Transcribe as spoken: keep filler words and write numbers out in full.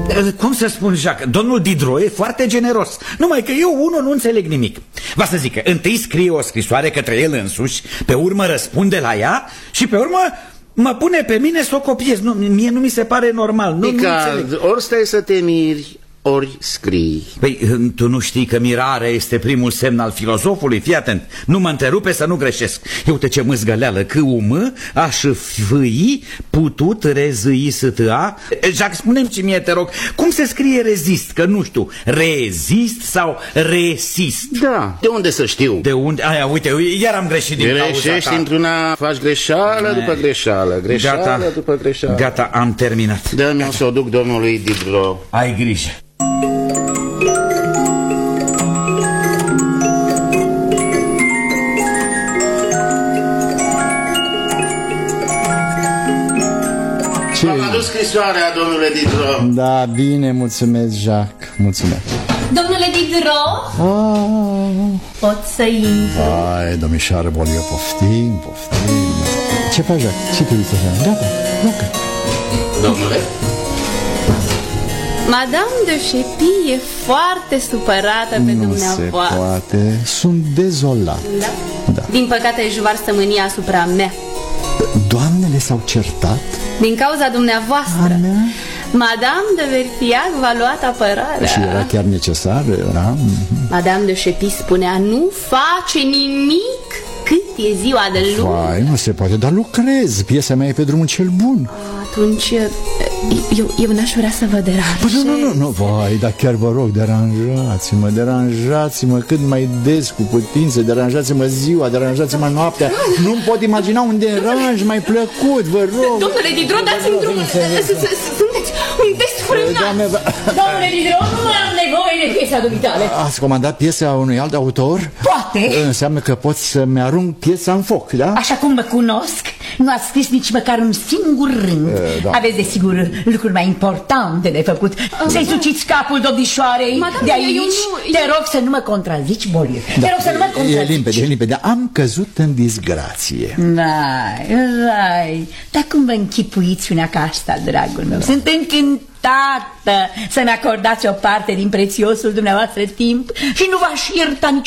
Cum să spun, Jacques, domnul Diderot e foarte generos. Numai că eu, unul, nu înțeleg nimic. Va să zic că întâi scrie o scrisoare către el însuși, pe urmă răspunde la ea și pe urmă mă pune pe mine să o copiez. Nu, mie nu mi se pare normal. Nu, Picard, nu ori stai să te miri, ori scrii. Păi, tu nu știi că mirarea este primul semn al filozofului? Fii atent, nu mă întrerupe să nu greșesc. Eu te ce mâzgăleală, că umă, aș fâi, putut, rezâi, sătăa. Jacques, spune-mi ce mie, te rog, cum se scrie rezist? Că nu știu, rezist sau resist? Da, de unde să știu? De unde? Aia, uite, iar am greșit din cauza ta. Greșești într-una, faci greșeală după greșeală, greșeală Gata. după greșeală. Gata, am terminat. Dă-mi o să o duc domnului Diderot. Ai grijă. V-am adus scrisoarea, domnule Diderot. Da, bine, mulțumesc, Jacques, mulțumesc. Domnule Diderot, Ah. pot să intru? Hai, domnișoară Bolie, poftim, poftim. Ce faci, Jacques? Ce te uiți așa? Gata, gata. Domnule? Madame de Chepy e foarte supărată pe Nu dumneavoastră. se poate, sunt dezolat. Da? Da. Din păcate își varsă mânia asupra mea. Doamnele s-au certat? Din cauza dumneavoastră. Madame de Verfiac v-a luat apărarea. Și era chiar necesar? Era? Madame de Chepy spunea, nu face nimic cât e ziua de luni. Vai, nu se poate, dar lucrez. Piesa mea e pe drumul cel bun. Atunci eu, eu n-aș vrea să vă deranjez. Păi nu, nu, nu, nu, vai, dar chiar vă rog, deranjați-mă, deranjați-mă cât mai des cu putință, deranjați-mă ziua, deranjați-mă noaptea. Nu-mi pot imagina un deranj mai plăcut, vă rog. Domnule Diderot, dați-mi drumul. Sunteți un desfrânat. Domnule Diderot, nu am nevoie de piesa dumitale. Ați comandat piesa unui alt autor? Poate. Înseamnă că pot să-mi arunc piesa în foc, da? Așa cum mă cunosc, nu ați scris nici măcar un singur rând. E, da. Aveți, desigur, lucruri mai importante de făcut. Să-i suciți capul domnișoarei Madame, de eu aici. nu- Te rog să nu mă contrazici, Bolie. Da, Te rog să nu mă e contrazici. limpede, e limpede. Am căzut în disgrație. Vai, vai, dar cum vă închipuiți una ca asta, dragul meu? Sunt încântată să-mi acordați o parte din prețiosul dumneavoastră timp și nu v-aș ierta nici